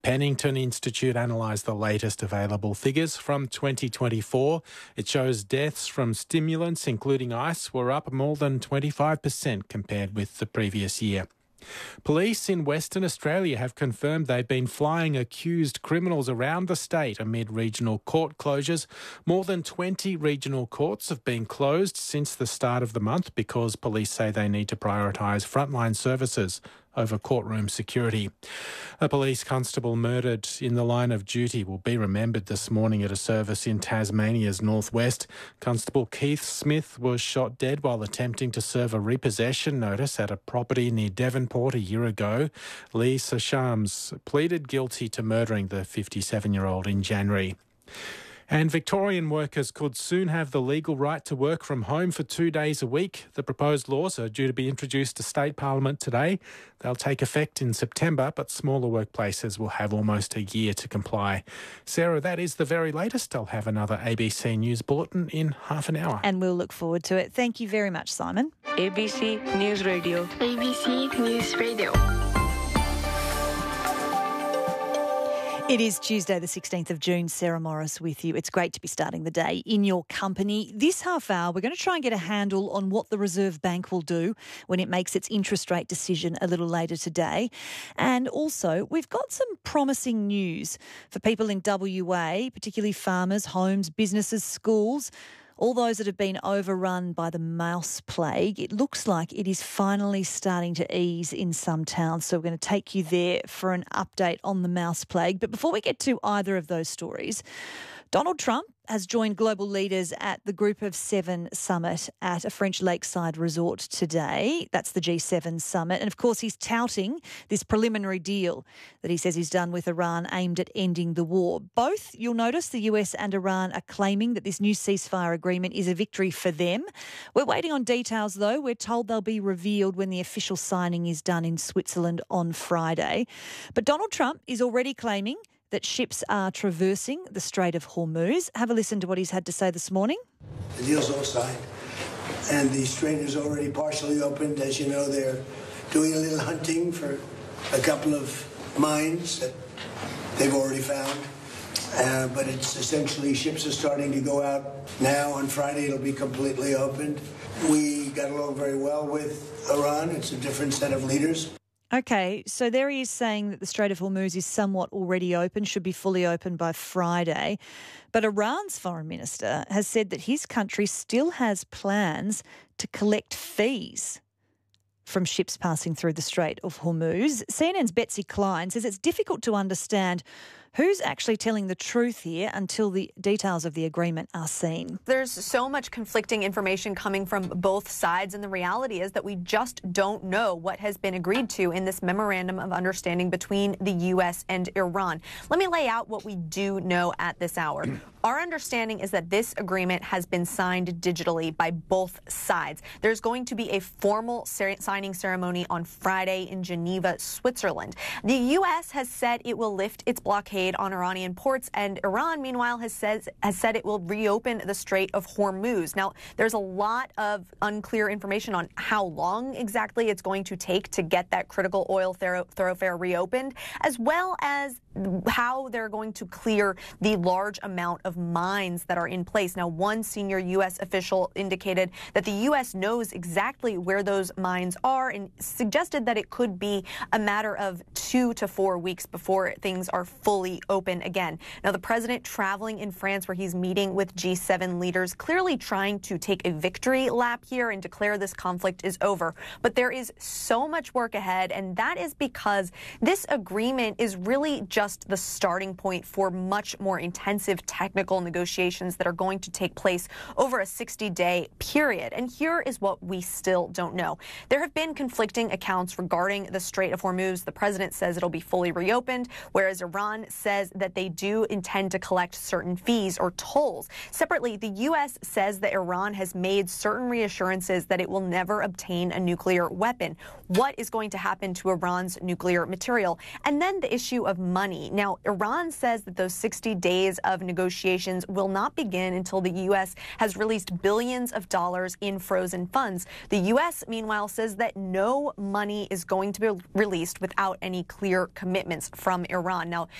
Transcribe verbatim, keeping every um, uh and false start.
Pennington Institute analysed the latest available figures from twenty twenty-four. It shows deaths from stimulants, including ice, were up more than twenty-five percent compared with the previous year. Police in Western Australia have confirmed they've been flying accused criminals around the state amid regional court closures. More than twenty regional courts have been closed since the start of the month because police say they need to prioritise frontline services over courtroom security. A police constable murdered in the line of duty will be remembered this morning at a service in Tasmania's northwest. Constable Keith Smith was shot dead while attempting to serve a repossession notice at a property near Devonport a year ago. Lee Sashams pleaded guilty to murdering the fifty-seven-year-old in January. And Victorian workers could soon have the legal right to work from home for two days a week. The proposed laws are due to be introduced to State Parliament today. They'll take effect in September, but smaller workplaces will have almost a year to comply. Sarah, that is the very latest. I'll have another A B C News Bulletin in half an hour. And we'll look forward to it. Thank you very much, Simon. A B C News Radio. A B C News Radio. It is Tuesday the sixteenth of June. Sarah Morris with you. It's great to be starting the day in your company. This half hour, we're going to try and get a handle on what the Reserve Bank will do when it makes its interest rate decision a little later today. And also, we've got some promising news for people in W A, particularly farmers, homes, businesses, schools. All those that have been overrun by the mouse plague, it looks like it is finally starting to ease in some towns. So we're going to take you there for an update on the mouse plague. But before we get to either of those stories, Donald Trump has joined global leaders at the Group of Seven summit at a French lakeside resort today. That's the G seven summit. And of course, he's touting this preliminary deal that he says he's done with Iran aimed at ending the war. Both, you'll notice, the U S and Iran are claiming that this new ceasefire agreement is a victory for them. We're waiting on details, though. We're told they'll be revealed when the official signing is done in Switzerland on Friday. But Donald Trump is already claiming that ships are traversing the Strait of Hormuz. Have a listen to what he's had to say this morning. The deal's all signed, and the strait is already partially opened. As you know, they're doing a little hunting for a couple of mines that they've already found. Uh, but it's essentially ships are starting to go out now. On Friday, it'll be completely opened. We got along very well with Iran. It's a different set of leaders. Okay, so there he is saying that the Strait of Hormuz is somewhat already open, should be fully open by Friday. But Iran's foreign minister has said that his country still has plans to collect fees from ships passing through the Strait of Hormuz. C N N's Betsy Klein says it's difficult to understand who's actually telling the truth here until the details of the agreement are seen. There's so much conflicting information coming from both sides, and the reality is that we just don't know what has been agreed to in this memorandum of understanding between the U S and Iran. Let me lay out what we do know at this hour. Our understanding is that this agreement has been signed digitally by both sides. There's going to be a formal ser- signing ceremony on Friday in Geneva, Switzerland. The U S has said it will lift its blockade on Iranian ports, and Iran, meanwhile, has said, has said it will reopen the Strait of Hormuz. Now, there's a lot of unclear information on how long exactly it's going to take to get that critical oil thorough- thoroughfare reopened, as well as how they're going to clear the large amount of mines that are in place. Now, one senior U S official indicated that the U S knows exactly where those mines are and suggested that it could be a matter of two to four weeks before things are fully open again. Now, the president traveling in France where he's meeting with G seven leaders, clearly trying to take a victory lap here and declare this conflict is over. But there is so much work ahead, and that is because this agreement is really just just the starting point for much more intensive technical negotiations that are going to take place over a sixty-day period. And here is what we still don't know. There have been conflicting accounts regarding the Strait of Hormuz. The president says it'll be fully reopened, whereas Iran says that they do intend to collect certain fees or tolls. Separately, the U S says that Iran has made certain reassurances that it will never obtain a nuclear weapon. What is going to happen to Iran's nuclear material? And then the issue of money. Now, Iran says that those sixty days of negotiations will not begin until the U S has released billions of dollars in frozen funds. The U S, meanwhile, says that no money is going to be released without any clear commitments from Iran. Now,